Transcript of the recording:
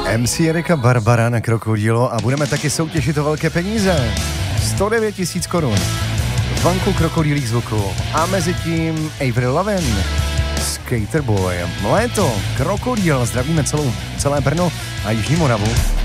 MC Erika Barbara na Krokodilo a budeme taky soutěžit o velké peníze. 109 000 korun. V banku krokodýlích zvuků. A mezi tím Avril Lavigne, Skater Boy. Léto, Krokodýl, zdravíme celé Brno a Jižní Moravu.